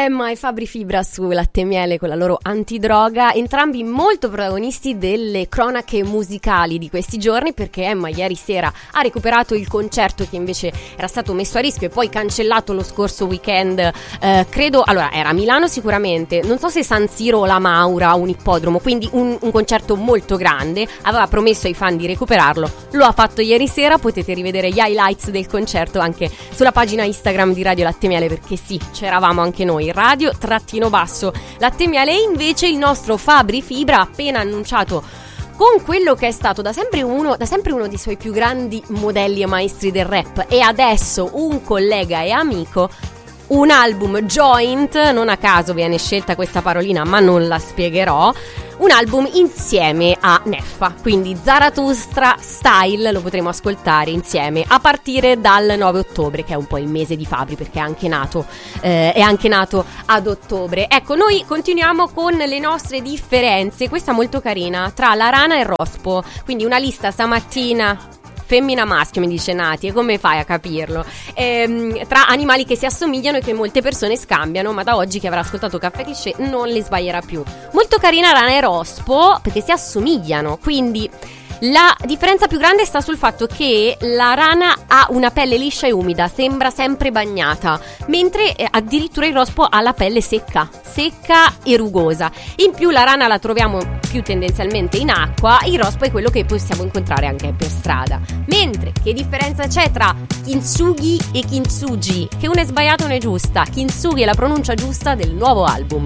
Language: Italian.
Emma e Fabri Fibra su Latte e Miele con la loro antidroga, entrambi molto protagonisti delle cronache musicali di questi giorni, perché Emma ieri sera ha recuperato il concerto che invece era stato messo a rischio e poi cancellato lo scorso weekend, credo, allora era a Milano sicuramente, non so se San Siro o la Maura, un ippodromo, quindi un concerto molto grande, aveva promesso ai fan di recuperarlo, lo ha fatto ieri sera, potete rivedere gli highlights del concerto anche sulla pagina Instagram di Radio Latte e Miele, perché sì, c'eravamo anche noi, Radio_Latte e Miele. E invece il nostro Fabri Fibra ha appena annunciato, con quello che è stato da sempre uno dei suoi più grandi modelli e maestri del rap e adesso un collega e amico, un album joint, non a caso viene scelta questa parolina ma non la spiegherò, un album insieme a Neffa, quindi Zarathustra Style lo potremo ascoltare insieme a partire dal 9 ottobre, che è un po' il mese di Fabri perché è anche nato ad ottobre. Ecco, noi continuiamo con le nostre differenze, questa molto carina, tra la rana e il rospo, quindi una lista stamattina femmina maschio, mi dice Nati, e come fai a capirlo? Tra animali che si assomigliano e che molte persone scambiano, ma da oggi chi avrà ascoltato Caffè Cliché non li sbaglierà più. Molto carina rana e rospo perché si assomigliano, quindi la differenza più grande sta sul fatto che la rana ha una pelle liscia e umida, sembra sempre bagnata, mentre addirittura il rospo ha la pelle secca e rugosa. In più la rana la troviamo più tendenzialmente in acqua, il rospo è quello che possiamo incontrare anche per strada. Mentre che differenza c'è tra kintsugi e kintsugi? Che una è sbagliata e una è giusta. Kintsugi è la pronuncia giusta del nuovo album.